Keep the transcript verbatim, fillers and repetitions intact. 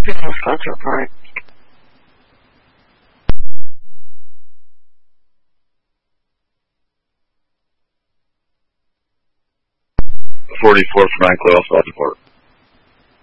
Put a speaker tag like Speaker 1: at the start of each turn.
Speaker 1: Phoenix Central Park.
Speaker 2: forty-four for nine Cloud South Park.